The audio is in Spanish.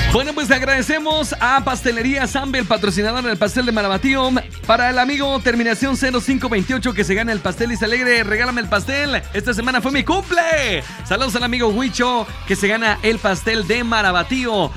Bueno, pues le agradecemos a Pastelería Sambe, el patrocinador del pastel de Marabatío. Para el amigo terminación 0528 que se gana el pastel y se alegre, regálame el pastel. Esta semana fue mi cumple. Saludos al amigo Huicho que se gana el pastel de Marabatío.